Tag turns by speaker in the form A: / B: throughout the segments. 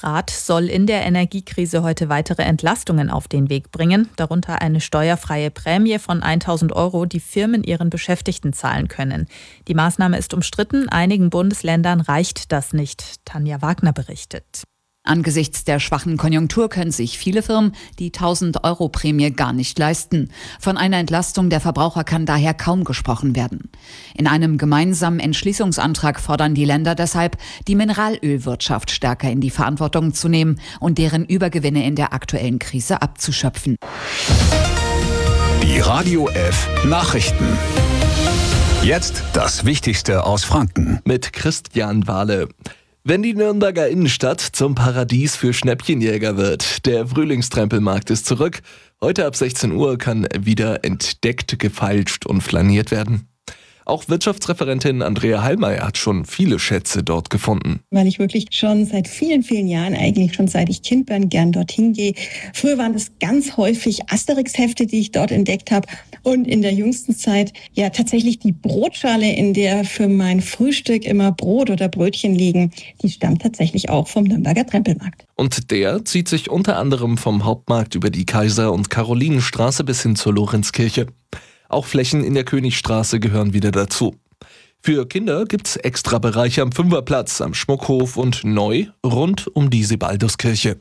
A: Bundesrat soll in der Energiekrise heute weitere Entlastungen auf den Weg bringen, darunter eine steuerfreie Prämie von 1.000 €, die Firmen ihren Beschäftigten zahlen können. Die Maßnahme ist umstritten, einigen Bundesländern reicht das nicht. Tanja Wagner berichtet.
B: Angesichts der schwachen Konjunktur können sich viele Firmen die 1.000-€ gar nicht leisten. Von einer Entlastung der Verbraucher kann daher kaum gesprochen werden. In einem gemeinsamen Entschließungsantrag fordern die Länder deshalb, die Mineralölwirtschaft stärker in die Verantwortung zu nehmen und deren Übergewinne in der aktuellen Krise abzuschöpfen.
C: Die Radio F Nachrichten. Jetzt das Wichtigste aus Franken.
D: Mit Christian Wahle. Wenn die Nürnberger Innenstadt zum Paradies für Schnäppchenjäger wird. Der Frühlingstrempelmarkt ist zurück. Heute ab 16 Uhr kann wieder entdeckt, gefeilscht und flaniert werden. Auch Wirtschaftsreferentin Andrea Hallmeier hat schon viele Schätze dort gefunden.
E: Weil ich wirklich schon seit vielen, vielen Jahren, eigentlich schon seit ich Kind bin, gern dorthin gehe. Früher waren das ganz häufig Asterix-Hefte, die ich dort entdeckt habe. Und in der jüngsten Zeit ja tatsächlich die Brotschale, in der für mein Frühstück immer Brot oder Brötchen liegen, die stammt tatsächlich auch vom Nürnberger Trempelmarkt.
D: Und der zieht sich unter anderem vom Hauptmarkt über die Kaiser- und Karolinenstraße bis hin zur Lorenzkirche. Auch Flächen in der Königstraße gehören wieder dazu. Für Kinder gibt's extra Bereiche am Fünferplatz, am Schmuckhof und neu rund um die Sebalduskirche.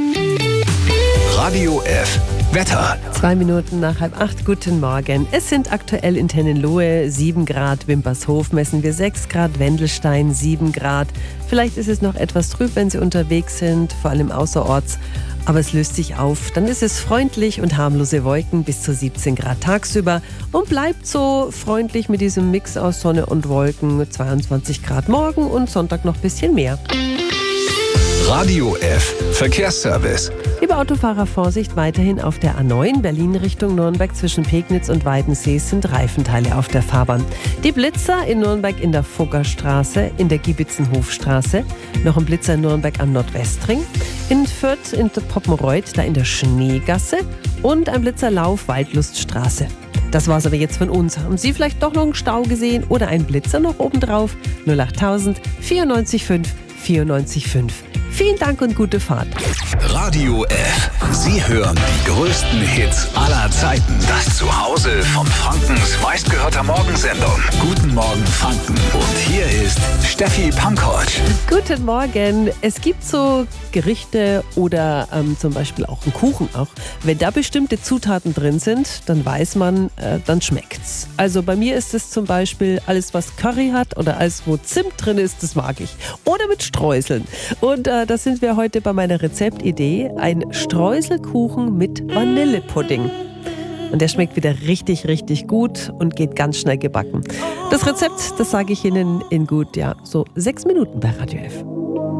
C: Radio F Wetter.
F: 2 Minuten nach 7:30. Guten Morgen. Es sind aktuell in Tennenlohe 7 Grad, Wimpershof messen wir 6 Grad, Wendelstein 7 Grad. Vielleicht ist es noch etwas trüb, wenn Sie unterwegs sind, vor allem außerorts. Aber es löst sich auf. Dann ist es freundlich und harmlose Wolken bis zu 17 Grad tagsüber und bleibt so freundlich mit diesem Mix aus Sonne und Wolken. 22 Grad morgen und Sonntag noch ein bisschen mehr.
C: Radio F Verkehrsservice.
F: Liebe Autofahrer, Vorsicht, weiterhin auf der A9 Berlin Richtung Nürnberg zwischen Pegnitz und Weidensee sind Reifenteile auf der Fahrbahn. Die Blitzer in Nürnberg in der Fuggerstraße, in der Giebitzenhofstraße, noch ein Blitzer in Nürnberg am Nordwestring, in Fürth in der Poppenreuth, da in der Schneegasse und ein Blitzerlauf Waldluststraße. Das war's aber jetzt von uns. Haben Sie vielleicht doch noch einen Stau gesehen oder einen Blitzer noch obendrauf? 08000 94 94 5. Vielen Dank und gute Fahrt.
C: Radio F. Sie hören die größten Hits aller Zeiten. Das Zuhause von Frankens meistgehörter Morgensendung. Guten Morgen Franken. Und hier ist Steffi Pankovic.
F: Guten Morgen. Es gibt so Gerichte oder zum Beispiel auch einen Kuchen auch. Wenn da bestimmte Zutaten drin sind, dann weiß man, dann schmeckt's. Also bei mir ist es zum Beispiel alles, was Curry hat oder alles, wo Zimt drin ist, das mag ich. Oder mit Streuseln. Und da sind wir heute bei meiner Rezeptidee. Ein Streuselkuchen mit Vanillepudding. Und der schmeckt wieder richtig, richtig gut und geht ganz schnell gebacken. Das Rezept, das sage ich Ihnen in gut, so 6 Minuten bei Radio F.